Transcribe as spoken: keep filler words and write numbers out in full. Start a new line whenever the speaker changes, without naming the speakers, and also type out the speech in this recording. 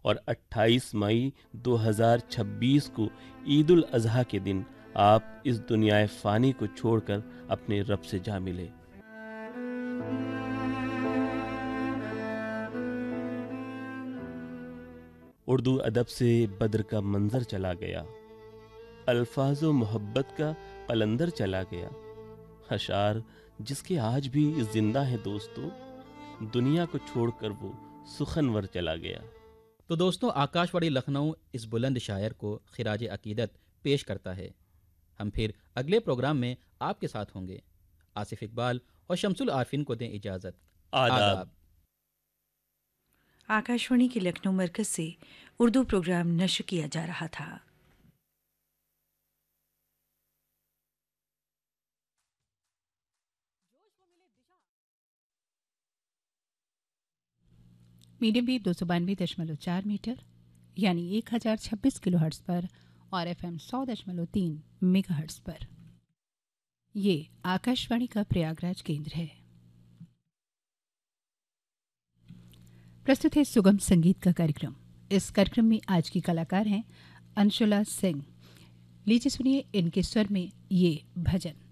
और अट्ठाईस मई दो हज़ार छब्बीस को ईद उल अजहा के दिन आप इस दुनियाए फ़ानी को छोड़कर अपने रब से जा मिले। उर्दू अदब से बद्र का मंजर चला गया, अल्फाज़ो मोहब्बत का कलंदर चला गया। अशार जिसके आज भी जिंदा है दोस्तों, दुनिया को छोड़कर वो सुखनवर चला गया।
तो दोस्तों, आकाशवाणी लखनऊ इस बुलंद शायर को खिराज अकीदत पेश करता है। हम फिर अगले प्रोग्राम में आपके साथ होंगे। आसिफ इकबाल और शमसुल आरफिन को दें इजाज़त।
आदाब।
आकाशवाणी के लखनऊ मरकज से उर्दू प्रोग्राम नश्र किया जा रहा था।
मीडियम वेव दो सौ बानवे दशमलव चार मीटर यानी एक हज़ार छब्बीस किलो हर्ट्ज़ पर और एफ एम सौ दशमलव तीन मेगा हर्ट्ज़ पर ये आकाशवाणी का प्रयागराज केंद्र है। प्रस्तुत है सुगम संगीत का कार्यक्रम। इस कार्यक्रम में आज की कलाकार हैं अंशुला सिंह। लीजिए सुनिए इनके स्वर में ये भजन।